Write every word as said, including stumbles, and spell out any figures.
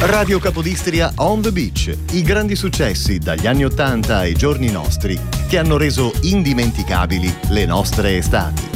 Radio Capodistria On the Beach, i grandi successi dagli anni Ottanta ai giorni nostri che hanno reso indimenticabili le nostre estati.